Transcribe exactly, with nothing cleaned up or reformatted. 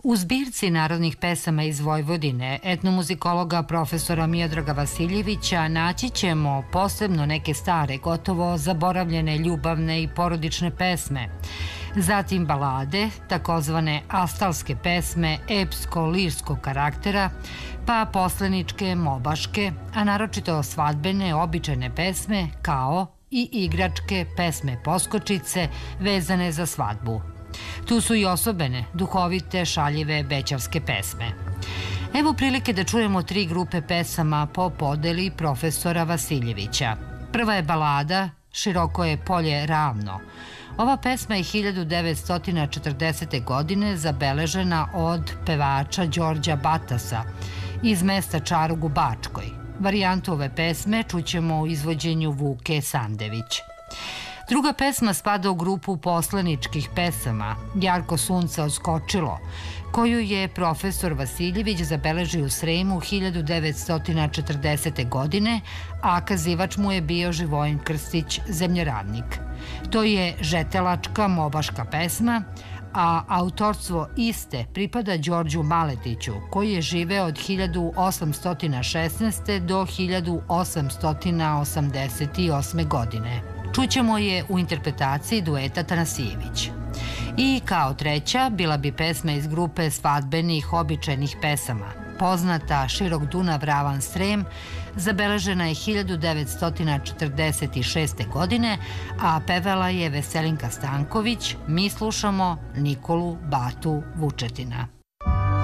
U zbirci narodnih pesama iz Vojvodine etnomuzikologa profesora Miodraga Vasiljevića naći ćemo posebno neke stare, gotovo zaboravljene ljubavne i porodične pesme, zatim balade, takozvane astalske pesme epsko-lirskog karaktera, pa posleničke, mobaške, a naročito svadbene, običajne pesme, kao i igračke pesme poskočice vezane za svadbu. Tu su i osobene, duhovite, šaljive, bećarske pesme. Evo prilike da čujemo tri grupe pesama po podeli profesora Vasiljevića. Prva je balada Široko je polje ravno. Ova pesma je hiljadu devetsto četrdesete. godine zabeležena od pevača Đorđa Batasa iz mesta Čarug u Bačkoj. Varijantu ove pesme čućemo u izvođenju Vuke Sandević. Druga pesma spada u grupu posleničkih pesama Jarko sunce oskočilo, koju je profesor Vasiljević zabeležio u Sremu hiljadu devetsto četrdesete. godine, a kazivač mu je bio Živojin Krstić, zemljoradnik. To je žetelačka mobaška pesma, a autorstvo iste pripada Đorđu Maletiću, koji je živeo od hiljadu osamsto šesnaeste. do hiljadu osamsto osamdeset osme. godine. Čućemo je u interpretaciji dueta Tanasijević. I kao treća bila bi pesma iz grupe svadbenih običajnih pesama. Poznata Širok Dunav ravan Srem zabeležena je hiljadu devetsto četrdeset šeste. godine, a pevala je Veselinka Stanković. Mi slušamo Nikolu Batu Vučetina.